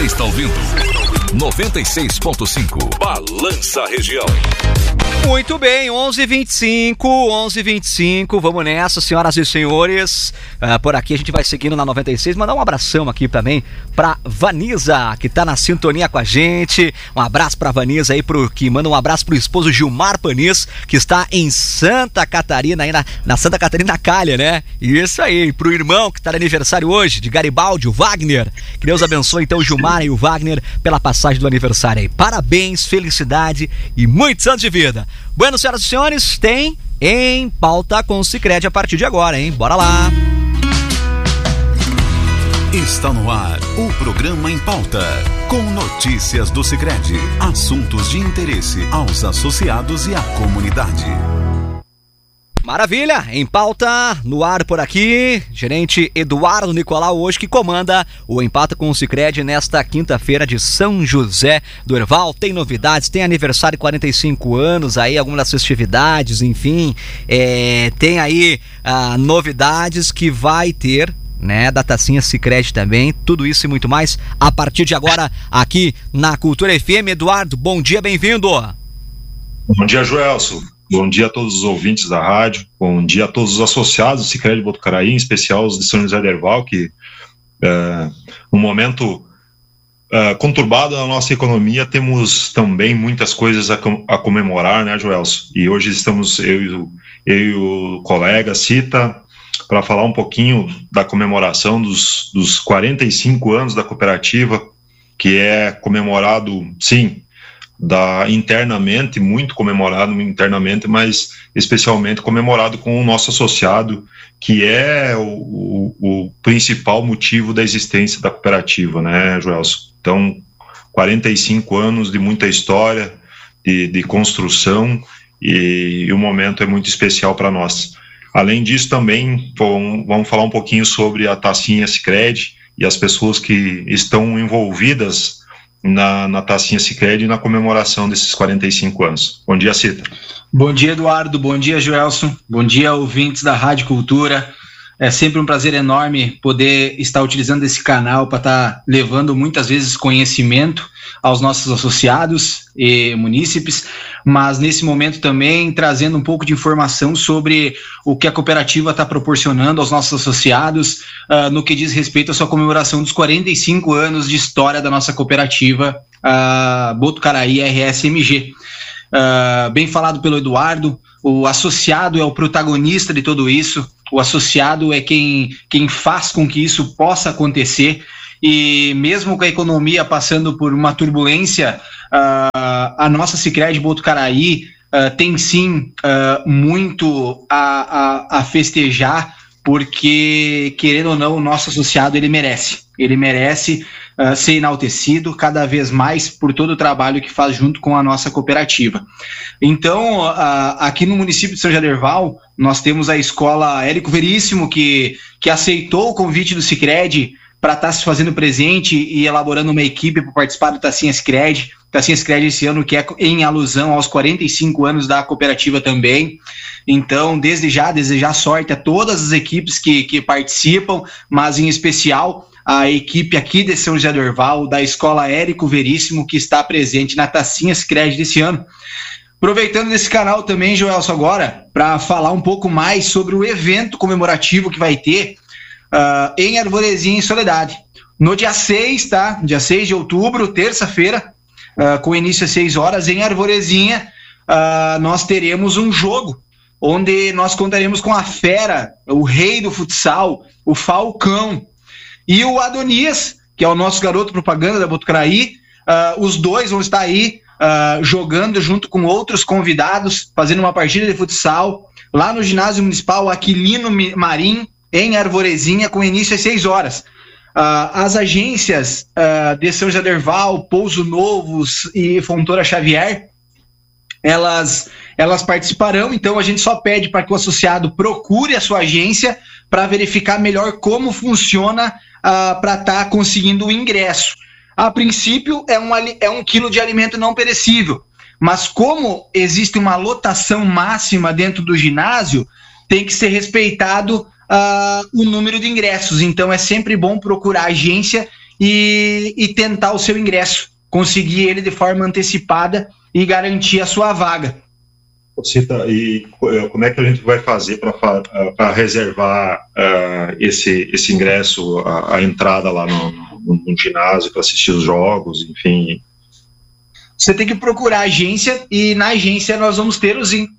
Você está ouvindo 96.5 Balança Região. Muito bem, 11h25, vamos nessa, senhoras e senhores. Por aqui a gente vai seguindo na 96, mandar um abração aqui também pra Vanisa, que tá na sintonia com a gente. Um abraço pra Vanisa aí, que manda um abraço pro esposo Gilmar Panis, que está em Santa Catarina, aí na Santa Catarina Calha, né? Isso aí, pro irmão que tá de aniversário hoje, de Garibaldi, o Wagner. Que Deus abençoe então o Gilmar e o Wagner pela passagem do aniversário aí. Parabéns, felicidade e muitos anos de vida. Bueno, senhoras e senhores, tem Em Pauta com o Sicredi a partir de agora, hein? Bora lá! Está no ar o programa Em Pauta, com notícias do Sicredi, assuntos de interesse aos associados e à comunidade. Maravilha, Em Pauta, no ar por aqui, gerente Eduardo Nicolau hoje que comanda o Em Pauta com o Sicredi nesta quinta-feira de São José do Herval. Tem novidades, tem aniversário de 45 anos aí, algumas das festividades, enfim, tem aí novidades que vai ter, né, da Tacinha Sicredi também, tudo isso e muito mais a partir de agora aqui na Cultura FM. Eduardo, bom dia, bem-vindo. Bom dia, Joelson. Bom dia a todos os ouvintes da rádio, bom dia a todos os associados do Sicredi Botucaraí, em especial os de São José do Herval, que no momento conturbado da nossa economia, temos também muitas coisas a comemorar, né, Joelson? E hoje estamos, eu e o colega Cita, para falar um pouquinho da comemoração dos 45 anos da cooperativa, que é comemorado, sim, internamente, muito comemorado internamente, mas especialmente comemorado com o nosso associado, que é o principal motivo da existência da cooperativa, né, Joelson? Então, 45 anos de muita história, de construção, e o momento é muito especial para nós. Além disso, também vamos falar um pouquinho sobre a Tacinha Sicredi e as pessoas que estão envolvidas na Tacinha Sicredi e na comemoração desses 45 anos. Bom dia, Cita. Bom dia, Eduardo. Bom dia, Joelson. Bom dia, ouvintes da Rádio Cultura. É sempre um prazer enorme poder estar utilizando esse canal para estar levando muitas vezes conhecimento aos nossos associados e munícipes, mas nesse momento também trazendo um pouco de informação sobre o que a cooperativa está proporcionando aos nossos associados no que diz respeito à sua comemoração dos 45 anos de história da nossa cooperativa Botucaraí RSMG. Bem falado pelo Eduardo, o associado é o protagonista de tudo isso, o associado é quem faz com que isso possa acontecer, e mesmo com a economia passando por uma turbulência, a nossa Sicredi Botucaraí tem sim muito a festejar, porque, querendo ou não, o nosso associado ele merece ser enaltecido cada vez mais por todo o trabalho que faz junto com a nossa cooperativa. Então, aqui no município de São José do Herval, nós temos a escola Érico Veríssimo, que aceitou o convite do Sicredi para estar se fazendo presente e elaborando uma equipe para participar do Tacinha Sicredi. Tacinha Sicredi esse ano, que é em alusão aos 45 anos da cooperativa também. Então, desde já, desejar sorte a todas as equipes que participam, mas em especial a equipe aqui de São José do Herval, da escola Érico Veríssimo, que está presente na Tacinha Sicredi desse ano. Aproveitando desse canal também, Joelson, agora, para falar um pouco mais sobre o evento comemorativo que vai ter em Arvorezinha em Soledade. No dia 6, tá? Dia 6 de outubro, terça-feira, com início às 6 horas, em Arvorezinha, nós teremos um jogo, onde nós contaremos com a fera, o rei do futsal, o Falcão, e o Adonias, que é o nosso garoto propaganda da Botucaraí. Os dois vão estar aí jogando junto com outros convidados, fazendo uma partida de futsal, lá no ginásio municipal Aquilino Marim, em Arvorezinha, com início às 6 horas. As agências de São José do Herval, Pouso Novos e Fontoura Xavier, elas participarão, então a gente só pede para que o associado procure a sua agência para verificar melhor como funciona para estar conseguindo o ingresso. A princípio é 1 quilo de alimento não perecível, mas como existe uma lotação máxima dentro do ginásio, tem que ser respeitado o número de ingressos. Então é sempre bom procurar a agência e tentar o seu ingresso, conseguir ele de forma antecipada e garantir a sua vaga. Cita, e como é que a gente vai fazer para reservar esse ingresso, a entrada lá no ginásio para assistir os jogos, enfim? Você tem que procurar a agência, e na agência nós vamos ter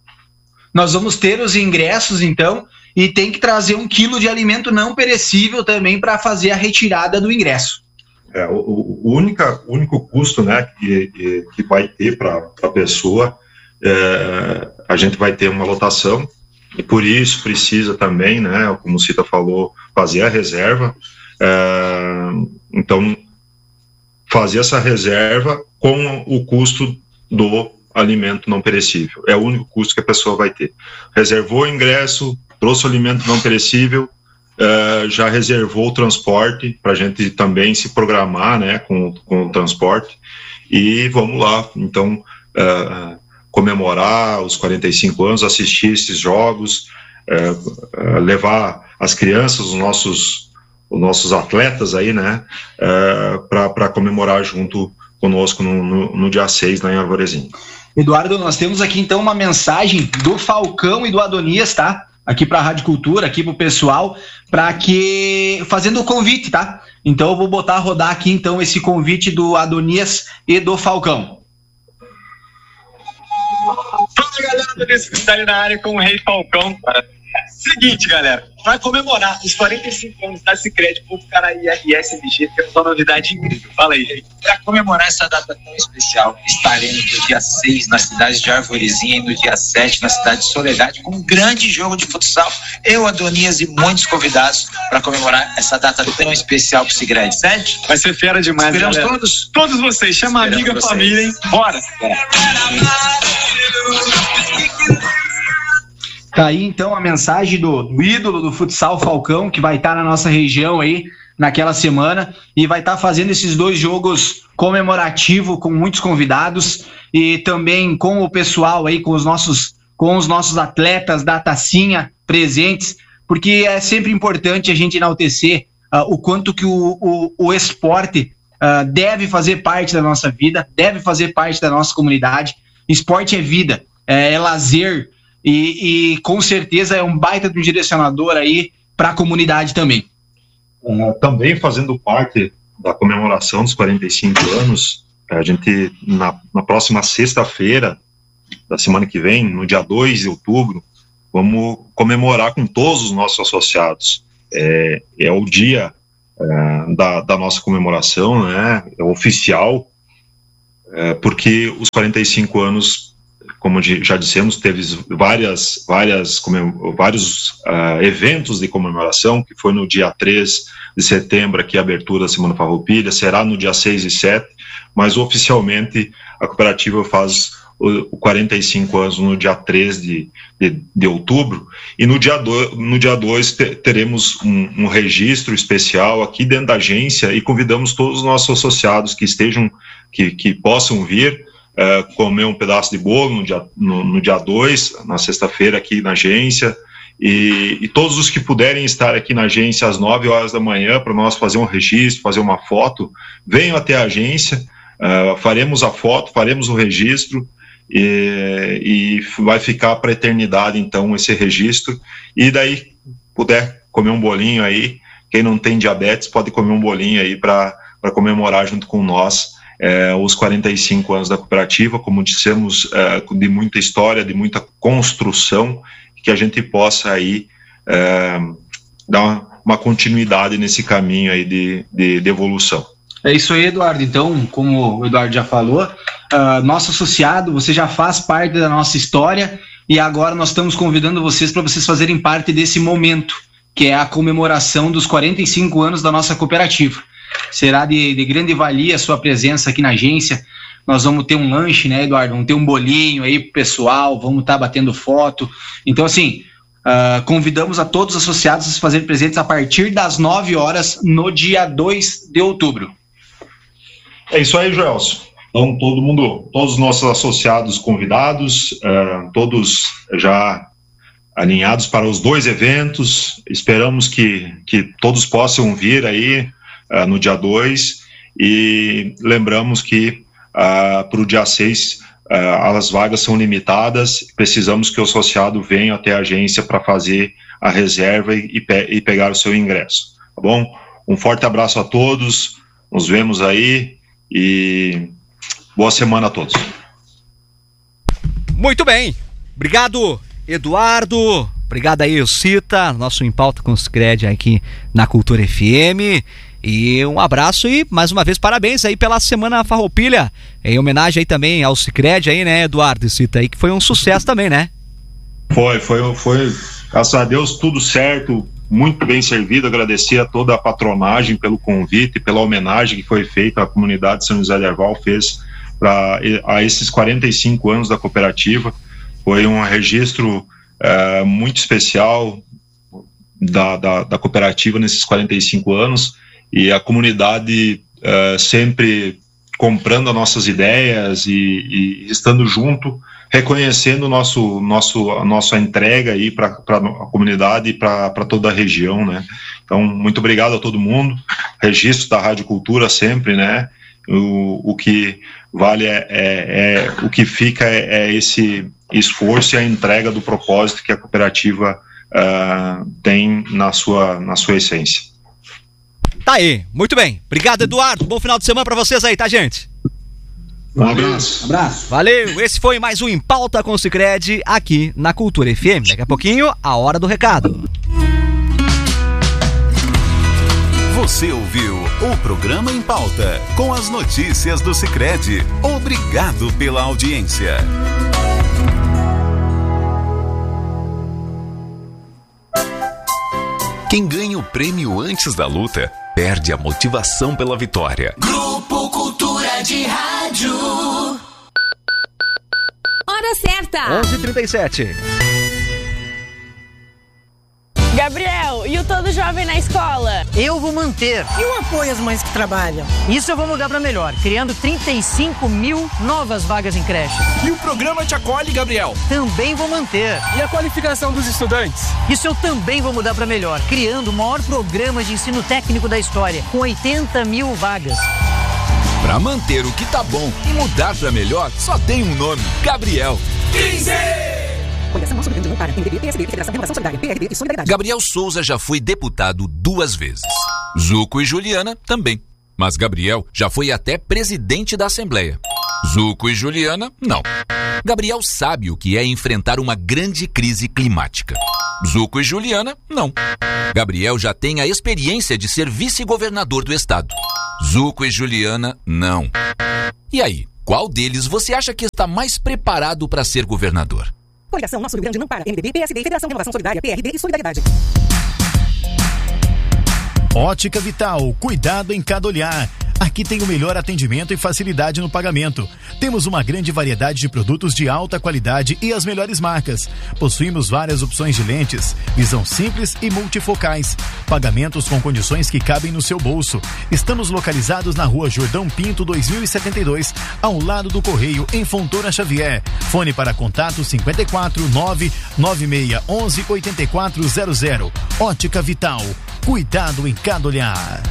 os ingressos, então, e tem que trazer 1 quilo de alimento não perecível também para fazer a retirada do ingresso. O único custo, né, que vai ter para a pessoa, a gente vai ter uma lotação, e por isso precisa também, né, como o Cita falou, fazer a reserva. Então, fazer essa reserva com o custo do alimento não perecível. É o único custo que a pessoa vai ter. Reservou o ingresso, trouxe o alimento não perecível, já reservou o transporte para a gente também se programar, né, com o transporte, e vamos lá, então, comemorar os 45 anos, assistir esses jogos, levar as crianças, os nossos atletas aí, né, para comemorar junto conosco no dia 6 lá em Arvorezinho. Eduardo, nós temos aqui então uma mensagem do Falcão e do Adonias, tá? Aqui para a Rádio Cultura, aqui para o pessoal, fazendo o convite, tá? Então eu vou botar a rodar aqui então esse convite do Adonias e do Falcão. Fala galera do Universitário na área com o Rei Falcão. Seguinte, galera, para comemorar os 45 anos da Sicredi Botucaraí e SMG, temos uma novidade incrível. Fala aí, Rei. Para comemorar essa data tão especial, estaremos no dia 6 na cidade de Arvorezinha e no dia 7 na cidade de Soledade com um grande jogo de futsal. Eu, Adonias e muitos convidados para comemorar essa data tão especial para o Sicredi. Certo? Vai ser fera demais, esperamos galera. Todos vocês. Chama a amiga, vocês. Família, hein? Bora! Tá aí então a mensagem do ídolo do futsal Falcão, que vai estar na nossa região aí naquela semana e vai estar fazendo esses 2 jogos comemorativos com muitos convidados e também com o pessoal aí, com os nossos atletas da tacinha presentes, porque é sempre importante a gente enaltecer o quanto que o esporte deve fazer parte da nossa vida, deve fazer parte da nossa comunidade. Esporte é vida, é lazer, e com certeza é um baita de um direcionador aí para a comunidade também. Também fazendo parte da comemoração dos 45 anos, a gente, na próxima sexta-feira da semana que vem, no dia 2 de outubro, vamos comemorar com todos os nossos associados. É o dia da nossa comemoração, né, é oficial, porque os 45 anos, como já dissemos, teve vários eventos de comemoração, que foi no dia 3 de setembro, aqui a abertura da Semana Farroupilha, será no dia 6 e 7, mas oficialmente a cooperativa faz 45 anos no dia 3 de outubro, e no dia 2 teremos um registro especial aqui dentro da agência, e convidamos todos os nossos associados que possam vir, comer um pedaço de bolo no dia 2, na sexta-feira aqui na agência, e todos os que puderem estar aqui na agência às 9 horas da manhã para nós fazer um registro, fazer uma foto, venham até a agência, faremos a foto, faremos o registro, e vai ficar para a eternidade então esse registro, e daí puder comer um bolinho aí, quem não tem diabetes pode comer um bolinho aí para comemorar junto com nós os 45 anos da cooperativa, como dissemos, de muita história, de muita construção, que a gente possa aí dar uma continuidade nesse caminho aí de evolução. É isso aí, Eduardo. Então, como o Eduardo já falou, nosso associado, você já faz parte da nossa história, e agora nós estamos convidando vocês para vocês fazerem parte desse momento, que é a comemoração dos 45 anos da nossa cooperativa. Será de grande valia a sua presença aqui na agência. Nós vamos ter um lanche, né, Eduardo? Vamos ter um bolinho aí pro pessoal, vamos estar batendo foto. Então, assim, convidamos a todos os associados a se fazerem presentes a partir das 9 horas no dia 2 de outubro. É isso aí, Joelson. Então, todos os nossos associados convidados, todos já alinhados para os 2 eventos. Esperamos que todos possam vir aí, no dia 2, e lembramos que para o dia 6 as vagas são limitadas, precisamos que o associado venha até a agência para fazer a reserva e pegar o seu ingresso, tá bom? Um forte abraço a todos, nos vemos aí e boa semana a todos. Muito bem, obrigado Eduardo, obrigado aí Cita, nosso Em Pauta com o Sicredi aqui na Cultura FM, e um abraço e mais uma vez parabéns aí pela Semana Farroupilha, em homenagem aí também ao Sicredi aí, né, Eduardo e Cita aí, que foi um sucesso também, né? Foi, graças a Deus, tudo certo, muito bem servido. Agradecer a toda a patronagem pelo convite e pela homenagem que foi feita à comunidade de São José de Herval, fez a esses 45 anos da cooperativa. Foi um registro muito especial da cooperativa nesses 45 anos, e a comunidade sempre comprando as nossas ideias e estando junto, reconhecendo a nossa entrega aí para a comunidade e para toda a região, né? Então, muito obrigado a todo mundo. Registro da Rádio Cultura sempre, né? O que vale o que fica é esse esforço e a entrega do propósito que a cooperativa tem na sua essência. Tá aí, muito bem. Obrigado, Eduardo. Bom final de semana pra vocês aí, tá, gente? Um abraço. Valeu, esse foi mais um Em Pauta com o Sicredi aqui na Cultura FM. Daqui a pouquinho, a hora do recado. Você ouviu o programa Em Pauta com as notícias do Sicredi. Obrigado pela audiência. Quem ganha o prêmio antes da luta perde a motivação pela vitória. Grupo Cultura de Rádio. Hora certa. 11h37. Gabriel, e o Todo Jovem na escola? Eu vou manter. E o apoio às mães que trabalham? Isso eu vou mudar para melhor, criando 35 mil novas vagas em creches. E o programa Te Acolhe, Gabriel? Também vou manter. E a qualificação dos estudantes? Isso eu também vou mudar para melhor, criando o maior programa de ensino técnico da história, com 80 mil vagas. Para manter o que tá bom e mudar para melhor, só tem um nome: Gabriel. 15! Gabriel Souza já foi deputado 2 vezes. Zuco e Juliana também. Mas Gabriel já foi até presidente da Assembleia. Zuco e Juliana, não. Gabriel sabe o que é enfrentar uma grande crise climática. Zuco e Juliana, não. Gabriel já tem a experiência de ser vice-governador do estado. Zuco e Juliana, não. E aí, qual deles você acha que está mais preparado para ser governador? Coligação Nosso Rio Grande não para. MDB, PSD, Federação Renovação Solidária, PRD e Solidariedade. Ótica Vital, cuidado em cada olhar. Aqui tem o melhor atendimento e facilidade no pagamento. Temos uma grande variedade de produtos de alta qualidade e as melhores marcas. Possuímos várias opções de lentes, visão simples e multifocais. Pagamentos com condições que cabem no seu bolso. Estamos localizados na Rua Jordão Pinto 2072, ao lado do Correio, em Fontoura Xavier. Fone para contato 54 99611 8400. Ótica Vital, cuidado em cada olhar.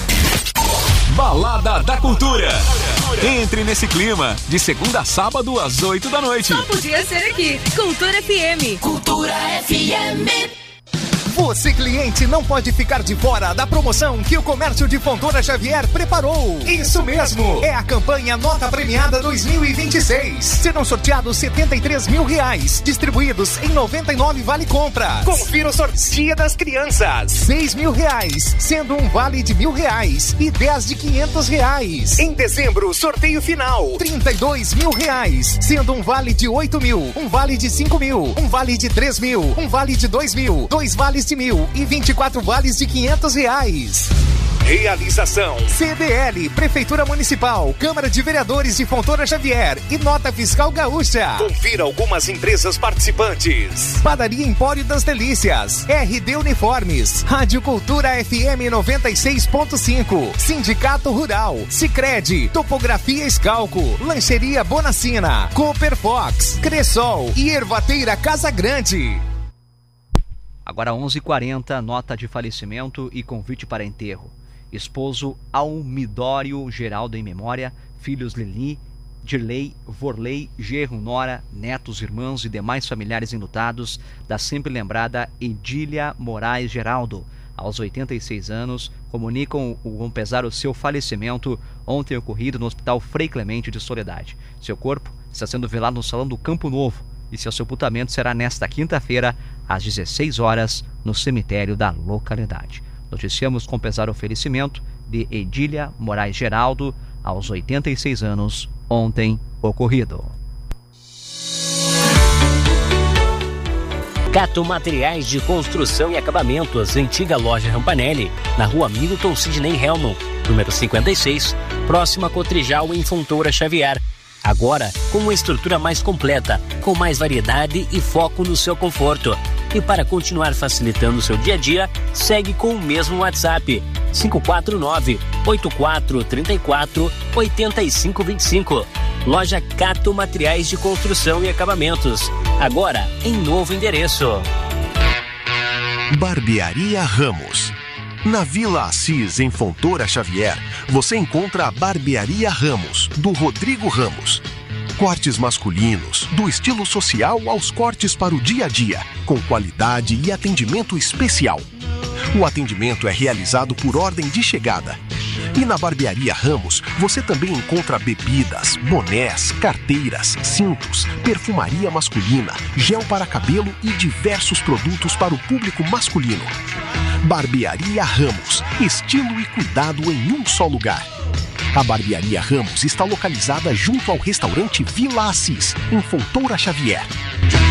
Balada da Cultura. Entre nesse clima, de segunda a sábado às 8 da noite. Só podia ser aqui. Cultura FM. Cultura FM. Você, cliente, não pode ficar de fora da promoção que o Comércio de Fontoura Xavier preparou. Isso mesmo, é a campanha Nota Premiada 2026. Serão sorteados R$73 mil, distribuídos em 99 Vale Compras. Confira o sorteio Dia das Crianças. R$6 mil, sendo um vale de R$1.000 e 10 de R$500. Em dezembro, sorteio final, R$32 mil, sendo um vale de 8 mil, um vale de 5 mil, um vale de 3 mil, um vale de 2 mil, 2 vales de 1.000 e 24 vales de R$500. Realização: CDL, Prefeitura Municipal, Câmara de Vereadores de Fontoura Xavier e Nota Fiscal Gaúcha. Confira algumas empresas participantes: Padaria Empório das Delícias, RD Uniformes, Rádio Cultura FM 96.5, Sindicato Rural, Sicredi, Topografia Escalco, Lancheria Bonacina, Cooper Fox, Cressol e Ervateira Casa Grande. Agora 11h40, nota de falecimento e convite para enterro. esposo Almidório Geraldo em memória, filhos Lili, Dirley, Vorley, genro, nora, netos, irmãos e demais familiares enlutados da sempre lembrada Edília Moraes Geraldo. Aos 86 anos, comunicam com pesar o seu falecimento ontem ocorrido no Hospital Frei Clemente de Soledade. Seu corpo está sendo velado no Salão do Campo Novo e seu sepultamento será nesta quinta-feira, às 16 horas, no cemitério da localidade. Noticiamos com pesar o falecimento de Edília Moraes Geraldo, aos 86 anos, ontem ocorrido. Cato Materiais de Construção e Acabamentos, antiga loja Rampanelli, na rua Milton Sidney Hellman, número 56, próxima a Cotrijal, em Fontoura Xavier. Agora, com uma estrutura mais completa, com mais variedade e foco no seu conforto. E para continuar facilitando o seu dia a dia, segue com o mesmo WhatsApp, 549-8434-8525. Loja Cato Materiais de Construção e Acabamentos. Agora, em novo endereço. Barbearia Ramos. Na Vila Assis, em Fontoura Xavier, você encontra a Barbearia Ramos, do Rodrigo Ramos. Cortes masculinos, do estilo social aos cortes para o dia a dia, com qualidade e atendimento especial. O atendimento é realizado por ordem de chegada. E na Barbearia Ramos, você também encontra bebidas, bonés, carteiras, cintos, perfumaria masculina, gel para cabelo e diversos produtos para o público masculino. Barbearia Ramos, estilo e cuidado em um só lugar. A Barbearia Ramos está localizada junto ao restaurante Vila Assis, em Fontoura Xavier.